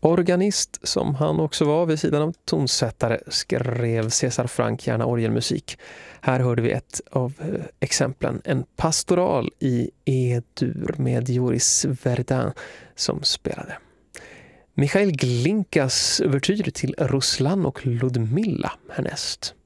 Organist, som han också var vid sidan av tonsättare, skrev César Franck gärna orgelmusik. Här hörde vi ett av exemplen, en pastoral i E-dur med Joris Verdun som spelade. Michail Glinkas ouvertyr till Ruslan och Ludmilla härnäst.